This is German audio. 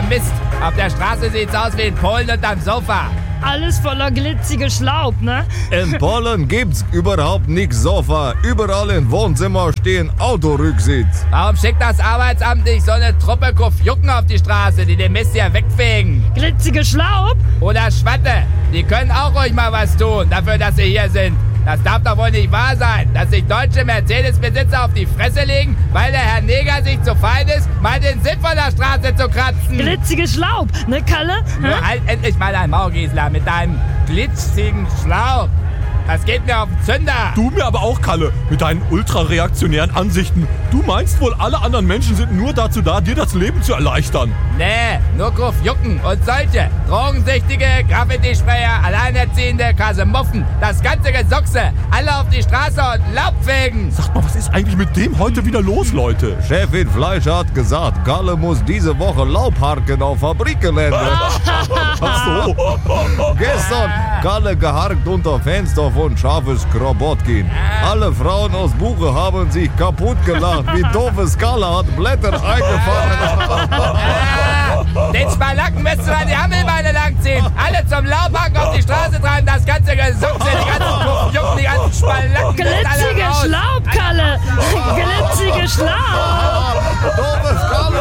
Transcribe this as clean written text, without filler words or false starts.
Mist. Auf der Straße sieht's aus wie in Polen unterm Sofa. Alles voller glitzige Schlaub, ne? In Polen gibt's überhaupt nix Sofa. Überall im Wohnzimmer stehen Autorücksitz. Warum schickt das Arbeitsamt nicht so eine Truppe Kuffjucken auf die Straße, die den Mist hier wegfegen? Glitzige Schlaub? Oder Schwatte. Die können auch ruhig mal was tun, dafür, dass sie hier sind. Das darf doch wohl nicht wahr sein, dass sich deutsche Mercedes-Besitzer auf die Fresse legen, weil der Herr Neger sich zu fein ist, mal den Sitz von der Straße zu kratzen. Glitzige Schlaub, ne, Kalle? Nur halt endlich mal dein Maul, Gisela, mit deinem glitzigen Schlauch. Das geht mir auf den Zünder. Du mir aber auch, Kalle, mit deinen ultrareaktionären Ansichten. Du meinst wohl, alle anderen Menschen sind nur dazu da, dir das Leben zu erleichtern. Nee, nur Gruffjucken und solche. Drogensüchtige, Graffiti-Sprayer, Alleinerziehende, Kasemuffen, das ganze Gesuchse. Alle auf die Straße und Laub fegen. Sag mal, was ist eigentlich mit dem heute wieder los, Leute? Chefin Fleischer hat gesagt, Kalle muss diese Woche Laub harken auf Fabrikgelände. Ach so. Gestern Kalle geharkt unter Fenster von Scharfes Krobotkin. Alle Frauen aus Buche haben sich kaputt gelacht, wie doofes Kalle hat Blätter eingefangen. Den Spalacken müsst ihr an die Hammelbeine langziehen. Alle zum Laubhaken auf die Straße treiben, das ganze Gesuchse, die ganzen Kuffjucken, die ganzen Spalacken. Glitzige Schlaub, Kalle! Glitzige Schlaub! Doofes Kalle!